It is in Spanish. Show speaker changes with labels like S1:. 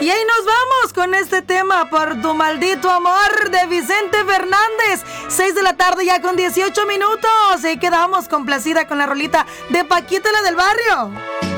S1: Y ahí nos vamos con este tema, Por tu maldito amor, de Vicente Fernández. 6 de la tarde ya con 18 minutos. Y quedamos complacida con la rolita de Paquita, la del barrio.